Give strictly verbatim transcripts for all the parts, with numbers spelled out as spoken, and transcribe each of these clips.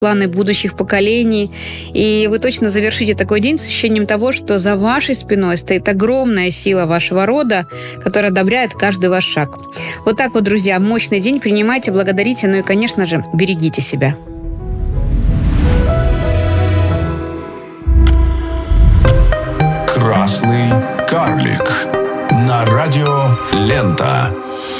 планы будущих поколений. И вы точно завершите такой день с ощущением того, что за вашей спиной стоит огромная сила вашего рода, которая одобряет каждый ваш шаг. Вот так вот, друзья, мощный день. Принимайте, благодарите, ну и, конечно же, берегите себя. Красный карлик на радио Лента.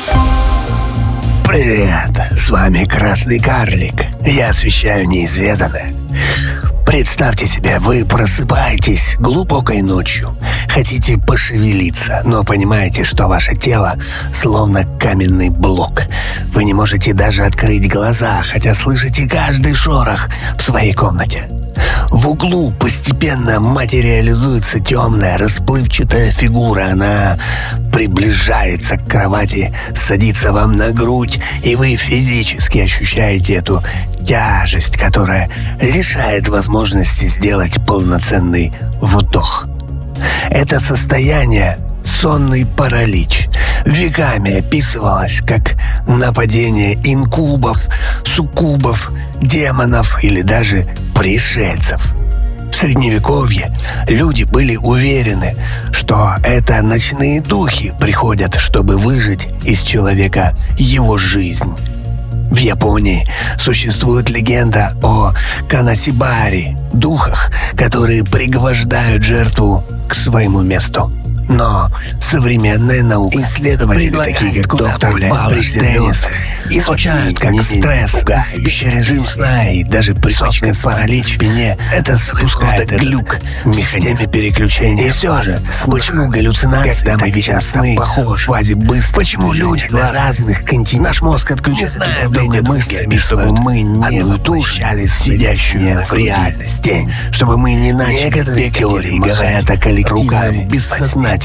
Привет, с вами Красный карлик. Я освещаю неизведанное. Представьте себе, вы просыпаетесь глубокой ночью, хотите пошевелиться, но понимаете, что ваше тело словно каменный блок. Вы не можете даже открыть глаза, хотя слышите каждый шорох в своей комнате. В углу постепенно материализуется темная, расплывчатая фигура. Она приближается к кровати, садится вам на грудь, и вы физически ощущаете эту тяжесть, которая лишает возможности сделать полноценный вдох. Это состояние — сонный паралич. Веками описывалось как нападение инкубов, суккубов, демонов или даже пришельцев. В Средневековье люди были уверены, что это ночные духи приходят, чтобы выжать из человека его жизнь. В Японии существует легенда о канасибари, духах, которые пригвождают жертву к своему месту. Но современная наука, исследователи, такие как доктор Павлович Денис, изучают, как стресс, спящий сна и даже привычный паралич в спине — это спускает глюк в системе переключения. И все же, почему галлюцинации, когда мы видим сны в фазе быстро, почему люди на разных континентах, наш мозг отключается управление мышцами, чтобы мы не воплощались сидящую в реальности, чтобы мы не начали. Некоторые теории говорят о коллективном бессознательном.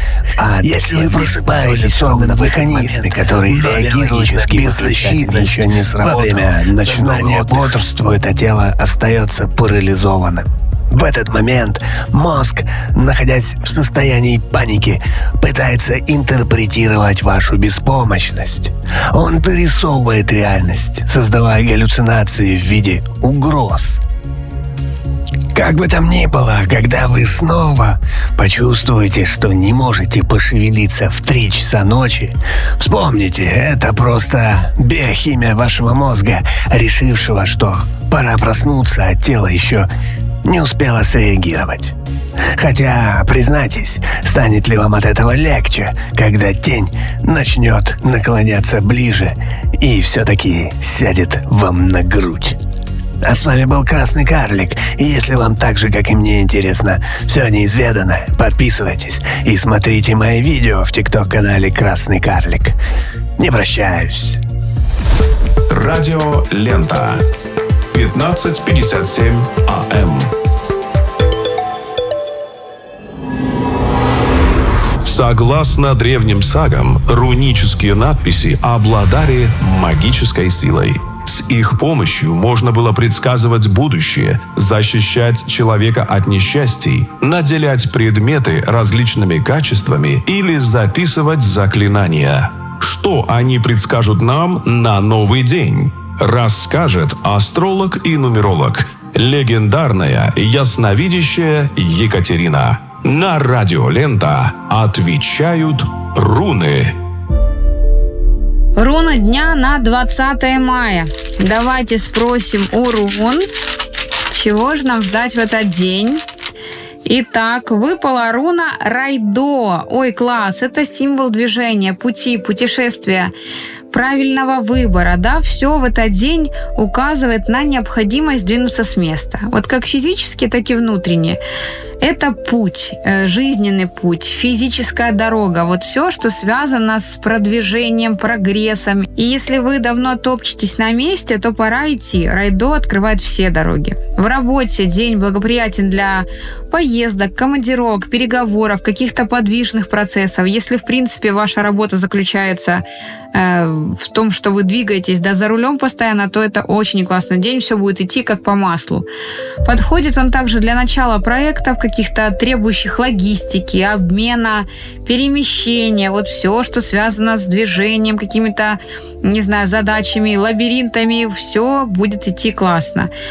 А если вы просыпаетесь на механизме, который реагирует беззащитно, еще не сработал, во время начинания бодрствует, а тело остается парализованным. В этот момент мозг, находясь в состоянии паники, пытается интерпретировать вашу беспомощность. Он дорисовывает реальность, создавая галлюцинации в виде угроз. Как бы там ни было, когда вы снова почувствуете, что не можете пошевелиться в три часа ночи, вспомните, это просто биохимия вашего мозга, решившего, что пора проснуться, а тело еще не успело среагировать. Хотя, признайтесь, станет ли вам от этого легче, когда тень начнет наклоняться ближе и все-таки сядет вам на грудь? А с вами был Красный карлик. И если вам так же, как и мне, интересно все неизведанное, подписывайтесь и смотрите мои видео в тикток-канале Красный карлик. Не прощаюсь. Радио Лента. пятнадцать пятьдесят семь АМ. Согласно древним сагам, рунические надписи обладали магической силой. С их помощью можно было предсказывать будущее, защищать человека от несчастий, наделять предметы различными качествами или записывать заклинания. Что они предскажут нам на новый день? Расскажет астролог и нумеролог, легендарная ясновидящая Екатерина. На радио Лента отвечают руны. Руна дня на двадцатое мая. Давайте спросим у рун, чего же нам ждать в этот день. Итак, выпала руна Райдо. Ой, класс, это символ движения, пути, путешествия, правильного выбора, да, все в этот день указывает на необходимость двинуться с места. Вот как физически, так и внутренне. Это путь, жизненный путь, физическая дорога. Вот все, что связано с продвижением, прогрессом. И если вы давно топчетесь на месте, то пора идти. Райдо открывает все дороги. В работе день благоприятен для поездок, командировок, переговоров, каких-то подвижных процессов. Если, в принципе, ваша работа заключается э, в том, что вы двигаетесь, да, за рулем постоянно, то это очень классный день, все будет идти как по маслу. Подходит он также для начала проектов, каких-то требующих логистики, обмена, перемещения, вот все, что связано с движением, какими-то, не знаю, задачами, лабиринтами, все будет идти классно.